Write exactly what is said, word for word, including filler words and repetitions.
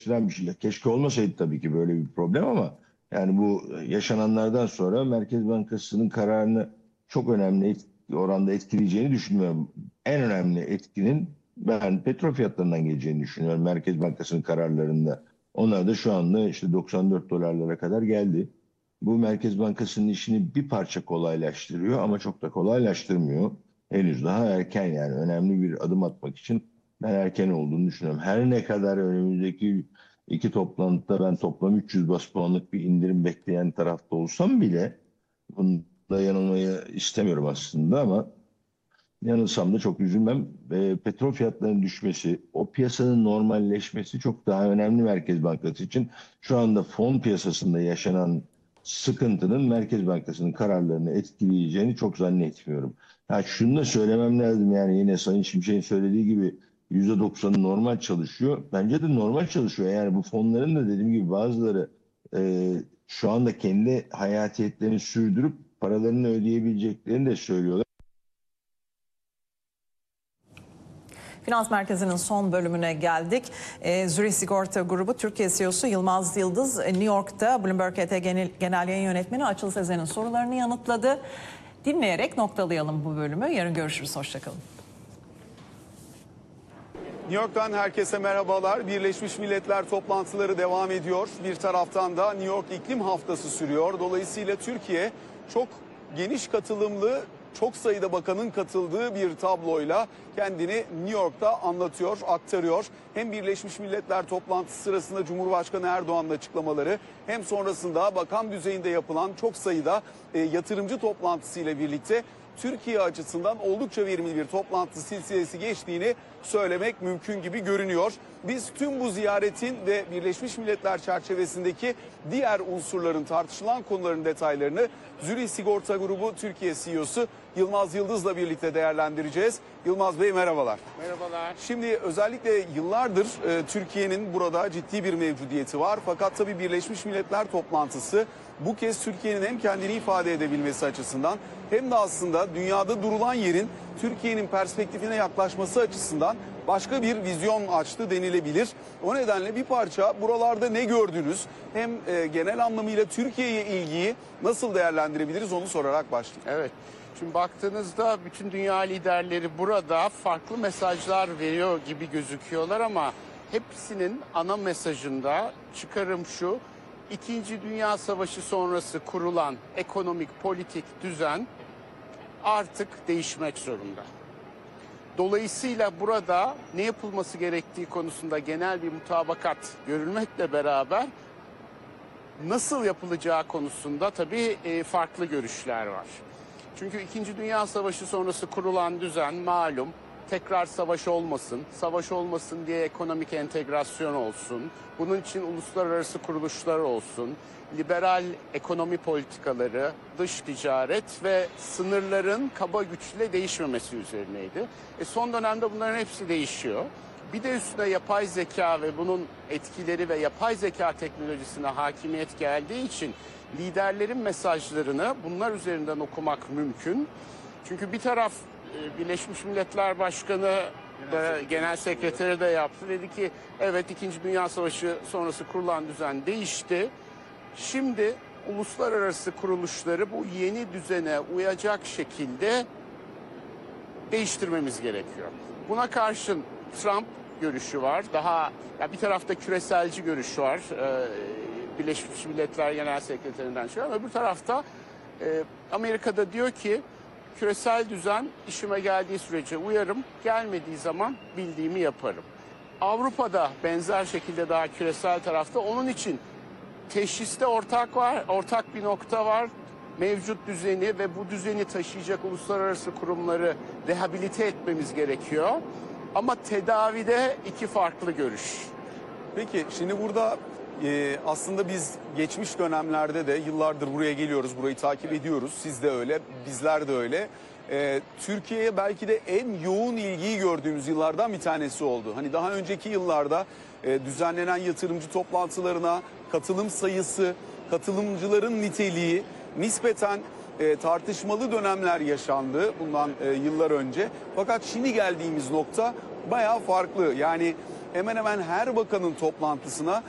bir şeyler. Keşke olmasaydı tabii ki böyle bir problem ama yani bu yaşananlardan sonra Merkez Bankası'nın kararını çok önemli et- oranda etkileyeceğini düşünmüyorum. En önemli etkinin ben petrol fiyatlarından geleceğini düşünüyorum Merkez Bankası'nın kararlarında. Onlar da şu anda işte doksan dört dolarlara kadar geldi. Bu Merkez Bankası'nın işini bir parça kolaylaştırıyor ama çok da kolaylaştırmıyor. Henüz daha erken, yani önemli bir adım atmak için ben erken olduğunu düşünüyorum. Her ne kadar önümüzdeki iki toplantıda ben toplam üç yüz bas puanlık bir indirim bekleyen tarafta olsam bile bunda yanılmayı istemiyorum aslında ama yanılsam da çok üzülmem. E, petrol fiyatlarının düşmesi, o piyasanın normalleşmesi çok daha önemli Merkez Bankası için. Şu anda fon piyasasında yaşanan sıkıntının Merkez Bankası'nın kararlarını etkileyeceğini çok zannetmiyorum. Ha, şunu da söylemem lazım, yani yine Sayın Şimşek'in söylediği gibi yüzde doksanı normal çalışıyor. Bence de normal çalışıyor. Yani bu fonların da dediğim gibi bazıları e, şu anda kendi hayatiyetlerini sürdürüp paralarını ödeyebileceklerini de söylüyorlar. Finans Merkezi'nin son bölümüne geldik. E, Zürih Sigorta Grubu Türkiye C E O'su Yılmaz Yıldız, e, New York'ta Bloomberg H T Genel, Genel Yayın Yönetmeni Açıl Sezen'in sorularını yanıtladı. Dinleyerek noktalayalım bu bölümü. Yarın görüşürüz. Hoşçakalın. New York'tan herkese merhabalar. Birleşmiş Milletler toplantıları devam ediyor. Bir taraftan da New York İklim Haftası sürüyor. Dolayısıyla Türkiye çok geniş katılımlı, çok sayıda bakanın katıldığı bir tabloyla kendini New York'ta anlatıyor, aktarıyor. Hem Birleşmiş Milletler toplantısı sırasında Cumhurbaşkanı Erdoğan'ın açıklamaları, hem sonrasında bakan düzeyinde yapılan çok sayıda e, yatırımcı toplantısıyla birlikte Türkiye açısından oldukça verimli bir toplantı silsilesi geçtiğini söylemek mümkün gibi görünüyor. Biz tüm bu ziyaretin ve Birleşmiş Milletler çerçevesindeki diğer unsurların, tartışılan konuların detaylarını Zürih Sigorta Grubu Türkiye C E O'su Yılmaz Yıldız'la birlikte değerlendireceğiz. Yılmaz Bey merhabalar. Merhabalar. Şimdi özellikle yıllardır e, Türkiye'nin burada ciddi bir mevcudiyeti var. Fakat tabii Birleşmiş Milletler toplantısı bu kez Türkiye'nin hem kendini ifade edebilmesi açısından hem de aslında dünyada durulan yerin Türkiye'nin perspektifine yaklaşması açısından başka bir vizyon açtı denilebilir. O nedenle bir parça buralarda ne gördünüz, hem e, genel anlamıyla Türkiye'ye ilgiyi nasıl değerlendirebiliriz onu sorarak başlayayım. Evet. Şimdi baktığınızda bütün dünya liderleri burada farklı mesajlar veriyor gibi gözüküyorlar ama hepsinin ana mesajında çıkarım şu: İkinci Dünya Savaşı sonrası kurulan ekonomik politik düzen artık değişmek zorunda. Dolayısıyla burada ne yapılması gerektiği konusunda genel bir mutabakat görülmekle beraber nasıl yapılacağı konusunda tabii farklı görüşler var. Çünkü İkinci Dünya Savaşı sonrası kurulan düzen malum tekrar savaş olmasın, savaş olmasın diye ekonomik entegrasyon olsun, bunun için uluslararası kuruluşlar olsun, liberal ekonomi politikaları, dış ticaret ve sınırların kaba güçle değişmemesi üzerineydi. E son dönemde bunların hepsi değişiyor. Bir de üstüne yapay zeka ve bunun etkileri ve yapay zeka teknolojisine hakimiyet geldiği için liderlerin mesajlarını bunlar üzerinden okumak mümkün. Çünkü bir taraf Birleşmiş Milletler Başkanı da, Genel Sekreteri de yaptı. Dedi ki evet, İkinci Dünya Savaşı sonrası kurulan düzen değişti. Şimdi uluslararası kuruluşları bu yeni düzene uyacak şekilde değiştirmemiz gerekiyor. Buna karşın Trump görüşü var. Daha ya bir tarafta küreselci görüş var. Ee, Birleşmiş Milletler Genel Sekreterinden şey ama öbür tarafta e, Amerika'da diyor ki küresel düzen işime geldiği sürece uyarım, gelmediği zaman bildiğimi yaparım. Avrupa'da benzer şekilde daha küresel tarafta, onun için teşhiste ortak var, ortak bir nokta var. Mevcut düzeni ve bu düzeni taşıyacak uluslararası kurumları rehabilite etmemiz gerekiyor. Ama tedavide iki farklı görüş. Peki şimdi burada e, aslında biz geçmiş dönemlerde de yıllardır buraya geliyoruz, burayı takip ediyoruz. Siz de öyle, bizler de öyle. E, Türkiye'ye belki de en yoğun ilgiyi gördüğümüz yıllardan bir tanesi oldu. Hani daha önceki yıllarda e, düzenlenen yatırımcı toplantılarına katılım sayısı, katılımcıların niteliği nispeten e, tartışmalı dönemler yaşandı bundan e, yıllar önce. Fakat şimdi geldiğimiz nokta bayağı farklı. Yani hemen hemen her bakanın toplantısına